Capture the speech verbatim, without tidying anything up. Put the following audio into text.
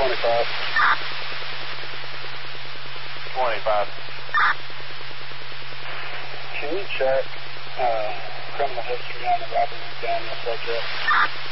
twenty-five. twenty-five. Can you check uh, criminal history on the Robert McDaniel subject?